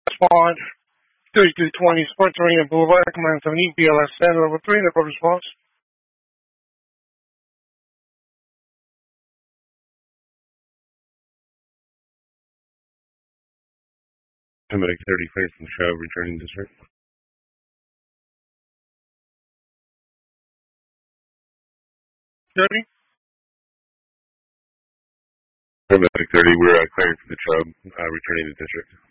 Respond. 3220 Sports Arena Boulevard, Command 7 BLS Center, level 3, the response. Paramedic 30 cleared from the show, returning district. 30? Paramedic 30, we're clearing for the show, returning to district.